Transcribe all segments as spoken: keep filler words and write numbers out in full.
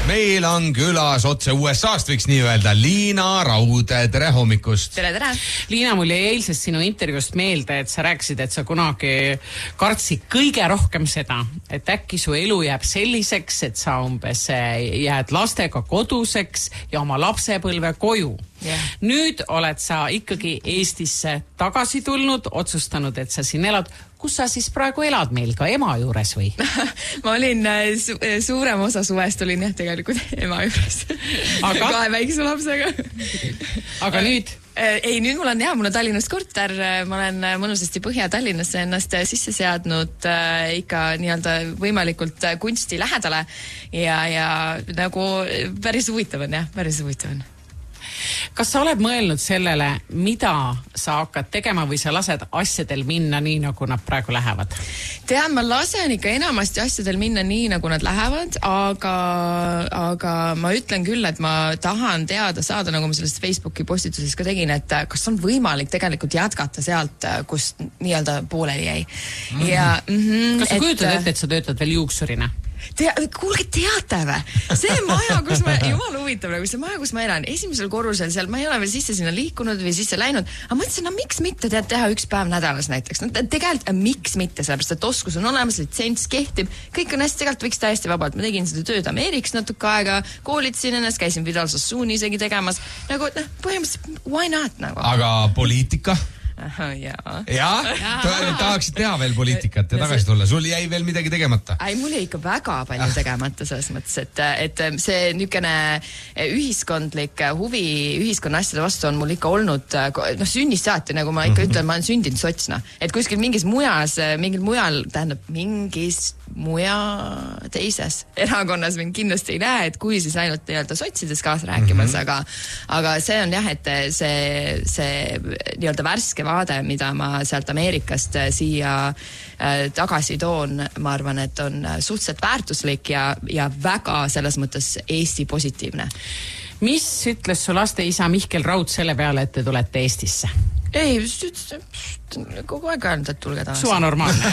Meil on külas otse U S A-st, võiks nii öelda, Liina Raud. Tere hommikust. Tere, tere. Liina, mul jäi eilsest sinu intervjuust meelde, et sa rääkisid, et sa kunagi kartsid kõige rohkem seda, et äkki su elu jääb selliseks, et sa umbes jääd lastega koduseks ja oma lapsepõlve koju. Yeah. Nüüd oled sa ikkagi Eestisse tagasi tulnud, otsustanud, et sa siin elad. Kus sa siis praegu elad meil, ka ema juures või? Ma olin su suurem osa suvest olin jah tegelikult ema juures. Aga? Kahe väikse lapsega. Aga nüüd? Ei, nüüd mul on jah, mul on Tallinnas korter, ma olen mõnusasti Põhja-Tallinnasse ennast sisse seadnud ikka nii-öelda võimalikult kunsti lähedale ja, ja nagu päris huvitav on jah, päris huvitav on. Kas sa oled mõelnud sellele, mida sa hakkad tegema või sa lased asjadel minna nii, nagu nad praegu lähevad? Tean, ma lasen ikka enamasti asjadel minna nii, nagu nad lähevad, aga, aga ma ütlen küll, et ma tahan teada saada, nagu ma sellest Facebooki postituses ka tegin, et kas on võimalik tegelikult jätkata sealt, kus nii-öelda pooleli jäi. Mm-hmm. Ja, mm-hmm, kas sa kujutad ette, et sa töötad veel juuksurina? Tea, kuulge, teate või? See maja, kus ma, jumal huvitav, nagu see maja, kus ma elan, esimesel korrusel seal, ma ei ole veel sisse sinna liikunud või sisse läinud, aga mõtlesin, no miks mitte tead teha üks päev nädalas näiteks. No, tegelikult, miks mitte, sellepärast, et oskus on olemas, litsents kehtib, kõik on hästi, tegelikult võiks täiesti vabalt. Ma tegin seda tööd Ameerikas natuke aega, koolitasin ennast, käisin Vidal Sassooni isegi tegemas, nagu, noh, põhimõtteliselt, why not, nagu. Aga poliitika? Aha, jaa. Jaa? Tahaksid teha veel poliitikat ja tagasi tulla. Sul jäi veel midagi tegemata? Ei, mul jäi ikka väga palju tegemata selles mõttes, et, et see niisugune ühiskondlik huvi ühiskonna asjade vastu on mul ikka olnud, noh, sünnist saati, nagu ma ikka ütlen, ma olen sündinud sotsna. Et kuskil mingis mujas, mingil mujal, tähendab, mingis muja teises erakonnas mind kindlasti ei näe, et kui siis ainult nii-öelda sotsides kaasa rääkimas, mm-hmm. aga, aga see on jah, et see, see nii-öelda värske vaade, mida ma sealt Ameerikast siia äh, tagasi toon, ma arvan, et on suhteliselt väärtuslik ja, ja väga selles mõttes Eesti positiivne. Mis ütles su laste isa Mihkel Raud selle peale, et te tulete Eestisse? Ei, kogu aeg öelnud, et tulge taas. Suva normaalne.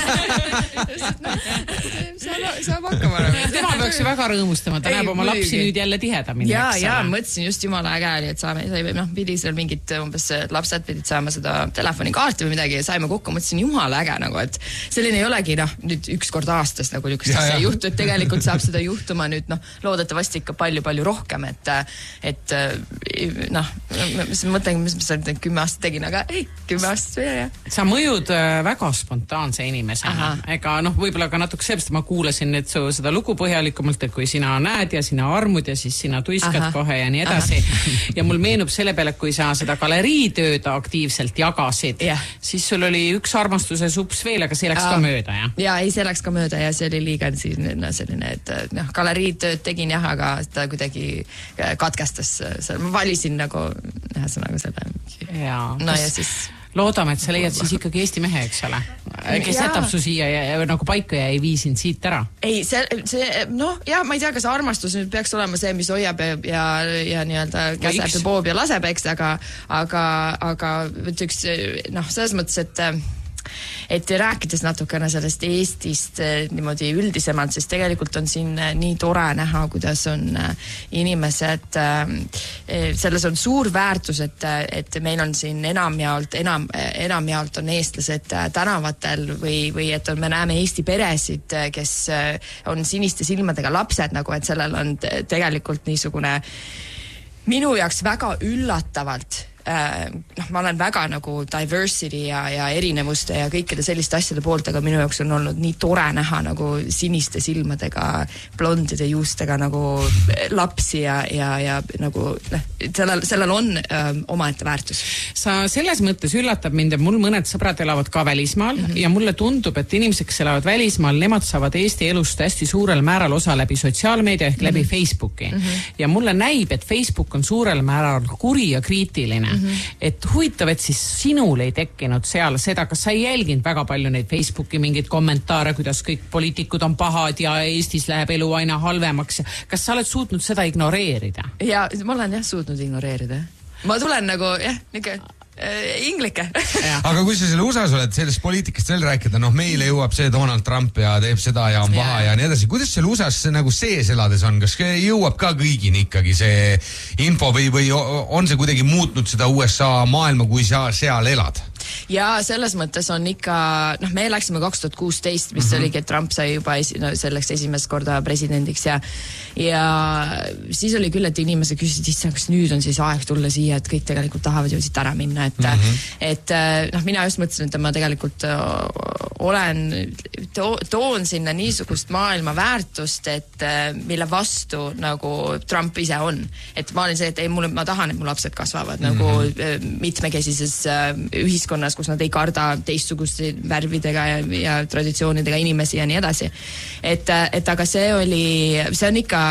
Saab hakkama. Tema peaks ju väga rõõmustama, ta ei, näeb oma lapsi muidugi. Nüüd jälle tihedamini. Ja, ja, mõtlesin just jumala äge oli, et saame, sai, noh, pidi seal mingid umbes lapsed pidid saama seda telefonikaarti või midagi ja saime kokku, mõtlesin jumala äge, nagu, et selline ei olegi, noh, nüüd üks kord aastas nagu niisugust see juhtu, et tegelikult saab seda juhtuma nüüd, noh, loodetavasti ikka palju-palju rohkem, et, et noh, mis mõtlen, mis ma seal kümme aastat tegin, aga ei, kümme aastat või jah. Sa mõjud väga spontaanse inimesena. Ega noh, võib-olla ka natuke sellest, ma kuulasin nüüd su seda lugu põhjalikumalt, et kui sina näed ja sina armud ja siis sina tuiskad Aha. kohe ja nii edasi. Aha. Ja mul meenub selle peale, kui sa seda galeriitööd aktiivselt jagasid, yeah. siis sul oli üks armastuse sups veel, aga see läks Aa. ka mööda, jah? Ja, ei, see läks ka mööda ja see oli liiga no, selline, et noh, galeriitööd tegin jah, aga ta kuidagi katkestas. Ma valisin nagu ühesõnaga selle. Jaa. No ja siis... Loodame, et sa leiad siis ikkagi Eesti mehe, eks ole. Kes jätab su siia ja, ja nagu paika ja ei vii sind siit ära? Ei, see, see noh, jah, ma ei tea, kas armastus nüüd peaks olema see, mis hoiab ja, ja, ja nii-öelda käseb ja poob ja laseb, eks, aga, aga, aga üks, noh, selles mõttes, et et rääkides natukene sellest Eestist niimoodi üldisemalt, siis tegelikult on siin nii tore näha, kuidas on inimesed, selles on suur väärtus, et, et meil on siin enamjaolt, enam, enamjaolt on eestlased tänavatel või, või et on, me näeme Eesti peresid, kes on siniste silmadega lapsed, nagu et sellel on tegelikult niisugune minu jaoks väga üllatavalt noh, ma olen väga nagu diversity ja, ja erinevuste ja kõikide selliste asjade poolt, aga minu jaoks on olnud nii tore näha nagu siniste silmadega, blondide juustega nagu lapsi ja, ja, ja nagu noh, sellel, sellel on öö, omaette väärtus. Sa selles mõttes üllatab mind, et mul mõned sõbrad elavad ka välismaal mm -hmm. ja mulle tundub, et inimesed, kes elavad välismaal, nemad saavad Eesti elust hästi suurel määral osa läbi sotsiaalmeedia ehk mm -hmm. läbi Facebooki. Mm -hmm. Ja mulle näib, et Facebook on suurel määral kuri ja kriitiline. Mm-hmm. Et huvitav, et siis sinul ei tekkinud seal seda, kas sa ei jälginud väga palju neid Facebooki mingeid kommentaare, kuidas kõik poliitikud on pahad ja Eestis läheb elu aina halvemaks. Kas sa oled suutnud seda ignoreerida? Ja ma olen jah suutnud ignoreerida. Ma tulen nagu, jah, niisugune Inglike. Aga kui sa selle U S A-s oled, sellest poliitikast veel rääkida, noh meile jõuab see Donald Trump ja teeb seda ja on paha ja, ja nii edasi. Kuidas selle U S A-s nagu sees elades on? Kas jõuab ka kõigini ikkagi see info või, või on see kuidagi muutnud seda U S A maailma, kui sa seal elad? Ja selles mõttes on ikka, noh me läksime kaks tuhat kuusteist, mis mm -hmm. oligi, et Trump sai juba esi, no, selleks esimest korda presidendiks ja ja siis oli küll, et inimesed küsisid, issand, kas nüüd on siis aeg tulla siia, et kõik tegelikult tahavad ju siit ära minna, et mm -hmm. et noh, mina just mõtlesin, et ma tegelikult olen, to, toon sinna niisugust maailma väärtust, et mille vastu nagu Trump ise on. Et ma olin see, et ei, mul, ma tahan, et mu lapsed kasvavad mm -hmm. nagu mitmekesises ühiskonnas, kus nad ei karda teistsuguste värvidega ja, ja traditsioonidega inimesi ja nii edasi. Et, et aga see oli, see on ikka,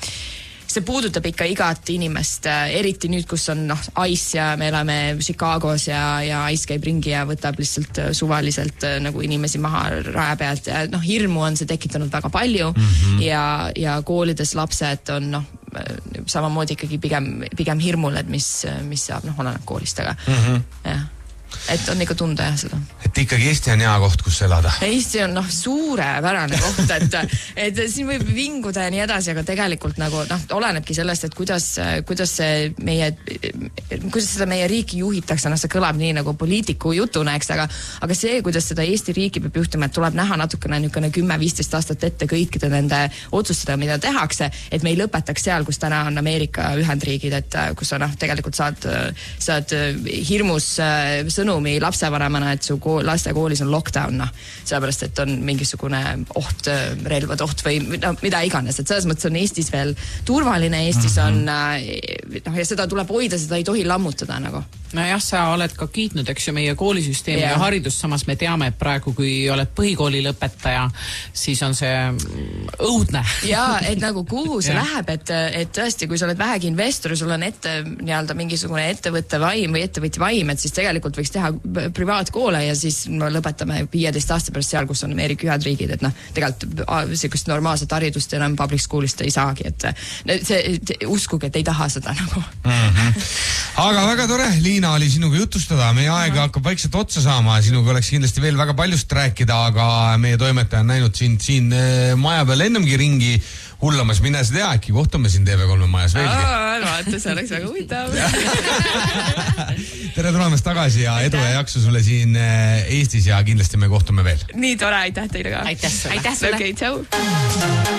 see puudutab ikka igat inimest, eriti nüüd, kus on noh, Ice ja me elame Chicagos ja, ja Ice käib ringi ja võtab lihtsalt suvaliselt nagu inimesi maha raja pealt ja noh, hirmu on see tekitanud väga palju mm -hmm. ja, ja koolides lapsed on noh, samamoodi ikkagi pigem, pigem hirmul, et mis, mis saab, noh, oleneb koolist, aga mm -hmm. jah. Et on ikka tunda jah seda. Et ikkagi Eesti on hea koht, kus elada. Eesti on noh, suurepärane koht, et, et siin võib vinguda ja nii edasi, aga tegelikult nagu noh, olenebki sellest, et kuidas, kuidas see meie, kuidas seda meie riiki juhitakse, noh see kõlab nii nagu poliitiku jutuna, eks, aga, aga see, kuidas seda Eesti riiki peab juhtima, et tuleb näha natukene niisugune kümme-viisteist aastat ette kõikide nende otsustada, mida tehakse, et me ei lõpetaks seal, kus täna on Ameerika Ühendriigid, et kus sa noh, tegelikult saad, saad hirmus sõnumi lapsevanemana, et su kool, laste koolis on lockdown, noh, sellepärast, et on mingisugune oht, relvad oht või no, mida iganes, et selles mõttes on Eestis veel turvaline, Eestis on noh, ja seda tuleb hoida, seda ei tohi lammutada nagu. Nojah, sa oled ka kiitnud, eks ju, meie koolisüsteemi ja, ja haridust, samas me teame, et praegu, kui oled põhikooli lõpetaja, siis on see õudne. Ja, et nagu kuhu see läheb, et, et tõesti, kui sa oled vähegi investor, sul on ette nii-öelda mingisugune ettevõtte vaim või ettevõtja vaim, et siis tegelikult võiks teha privaatkoole ja siis no, lõpetame viieteist aasta pärast seal, kus on Ameerika Ühendriigid, et noh, tegelikult sellist normaalset haridust enam public schoolist ei saagi, et see, uskuge, et ei taha seda nagu. Mm-hmm. Aga väga tore, Liina, oli sinuga jutustada, meie aega hakkab vaikselt otsa saama, sinuga oleks kindlasti veel väga paljust rääkida, aga meie toimetaja on näinud sind siin maja peal ennemgi ringi hullamas, mine sa tea, äkki kohtume siin T V kolme majas veelgi. Vaata, see oleks väga huvitav. Tere tulemast tagasi ja edu ja jaksu sulle siin Eestis ja kindlasti me kohtume veel. Nii tore, aitäh teile ka. Aitäh sulle. Aitäh sulle. Okay, tšau.